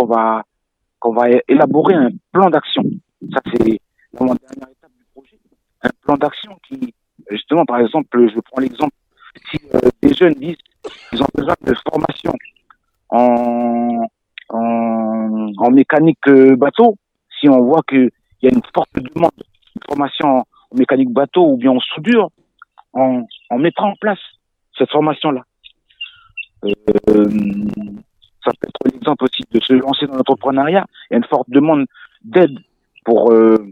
qu'on va élaborer un plan d'action. Ça, c'est la dernière étape du projet. Un plan d'action qui, justement, par exemple, je prends l'exemple, si des jeunes disent qu'ils ont besoin de formation en, en mécanique bateau, si on voit qu'il y a une forte demande de formation en mécanique bateau ou bien en soudure, on mettra en place cette formation-là. Euh, Ça peut être l'exemple aussi de se lancer dans l'entrepreneuriat. Il y a une forte demande d'aide pour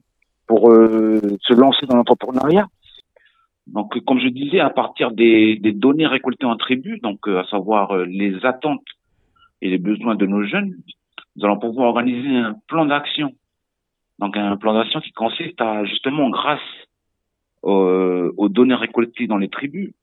se lancer dans l'entrepreneuriat. Donc, comme je disais, à partir des données récoltées en tribu, donc à savoir les attentes et les besoins de nos jeunes, nous allons pouvoir organiser un plan d'action. Donc, un plan d'action qui consiste à, justement, grâce aux données récoltées dans les tribus,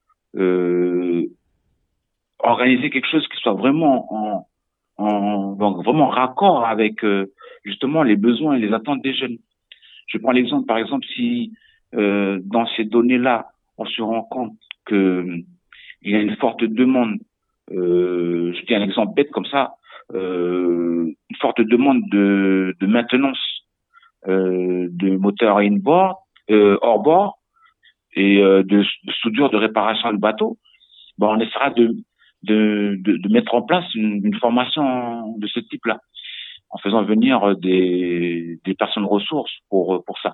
organiser quelque chose qui soit vraiment donc vraiment raccord avec justement les besoins et les attentes des jeunes. Je prends l'exemple, par exemple, si dans ces données-là, on se rend compte que il y a une forte demande, je dis un exemple bête comme ça, une forte demande de maintenance de moteurs hors bord et de soudure de réparation de bateau. Bon, on essaiera de mettre en place une formation de ce type-là, en faisant venir des personnes ressources pour ça.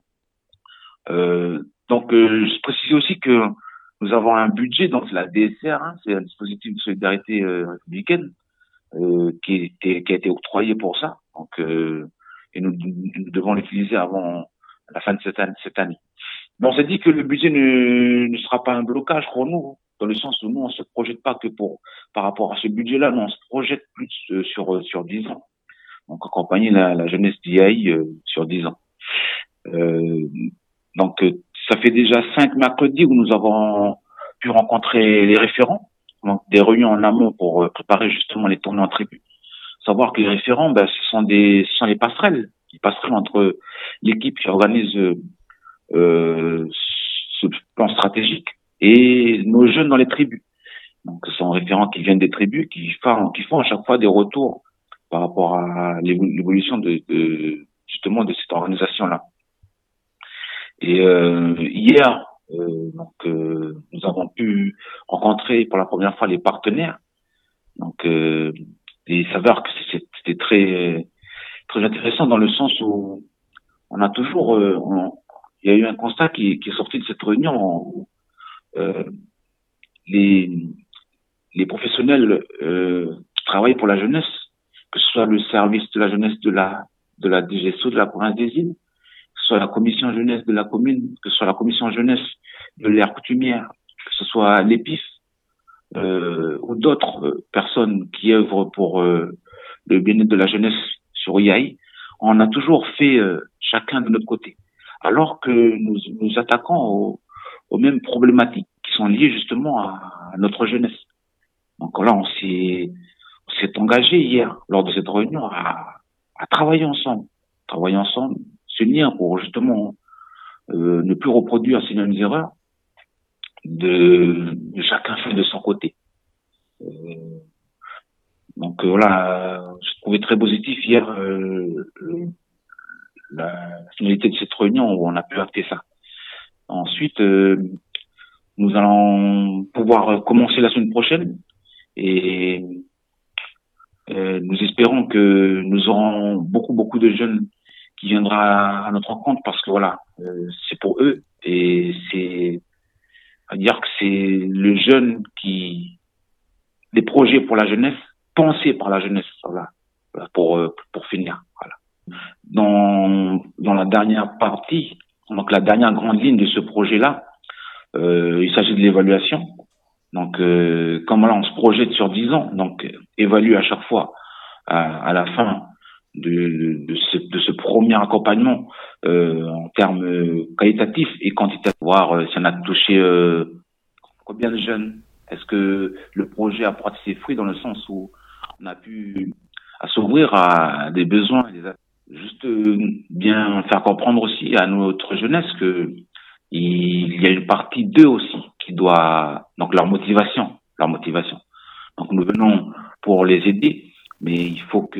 Je précise aussi que nous avons un budget, donc la DSR, hein, c'est un dispositif de solidarité républicaine qui a été octroyé pour ça. Donc, et nous devons l'utiliser avant la fin de cette année. Mais on s'est dit que le budget ne sera pas un blocage pour nous, dans le sens où nous, on se projette pas que par rapport à ce budget-là, nous, on se projette plus sur 10 ans. Donc, accompagner la jeunesse d'IAI sur 10 ans. Ça fait déjà 5 mercredis où nous avons pu rencontrer les référents, donc des réunions en amont pour préparer justement les tournées en tribu. Savoir que les référents, ce sont les passerelles entre l'équipe qui organise ce plan stratégique et nos jeunes dans les tribus. Donc, ce sont référents qui viennent des tribus, qui font à chaque fois des retours par rapport à l'évolution justement de cette organisation-là. Et hier, nous avons pu rencontrer pour la première fois les partenaires. Donc, il s'avère que c'était très très intéressant dans le sens où on a toujours, il y a eu un constat qui est sorti de cette réunion où les professionnels qui travaillent pour la jeunesse, que ce soit le service de la jeunesse de la DGSO de la province des Îles, que ce soit la commission jeunesse de la commune, que ce soit la commission jeunesse de l'aire coutumière, que ce soit l'EPIF ou d'autres personnes qui œuvrent pour le bien-être de la jeunesse sur IAI, on a toujours fait chacun de notre côté. Alors que nous attaquons aux mêmes problématiques qui sont liées justement à notre jeunesse. Donc là, on s'est engagé hier, lors de cette réunion, à travailler ensemble, s'unir pour justement ne plus reproduire ces mêmes erreurs de chacun fait de son côté. Voilà, je trouvais très positif hier la finalité de cette réunion où on a pu acter ça. Ensuite, nous allons pouvoir commencer la semaine prochaine et nous espérons que nous aurons beaucoup de jeunes qui viendront à notre rencontre parce que voilà, c'est pour eux et c'est à dire que c'est le jeune des projets pour la jeunesse, pensés par la jeunesse, voilà pour finir, voilà. Dans la dernière partie, donc la dernière grande ligne de ce projet-là, il s'agit de l'évaluation. Donc, comme là, on se projette sur 10 ans, donc évalue à chaque fois à la fin de ce premier accompagnement en termes qualitatifs et quantitatifs, voir si on a touché combien de jeunes, est-ce que le projet a porté ses fruits dans le sens où on a pu à s'ouvrir à des besoins, juste bien faire comprendre aussi à notre jeunesse que il y a une partie d'eux aussi qui doit, donc leur motivation. Donc nous venons pour les aider, mais il faut que